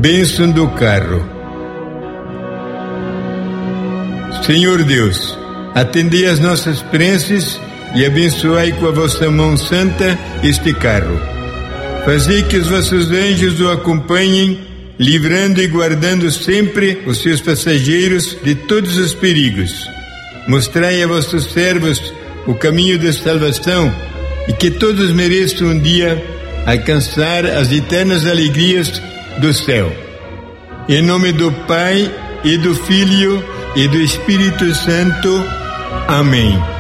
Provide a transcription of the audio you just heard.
Bênção do carro. Senhor Deus, atendei as nossas preces e abençoai com a vossa mão santa este carro. Fazei que os vossos anjos o acompanhem, livrando e guardando sempre os seus passageiros de todos os perigos. Mostrai a vossos servos o caminho da salvação e que todos mereçam um dia alcançar as eternas alegrias do céu. Em nome do Pai, e do Filho, e do Espírito Santo. Amém.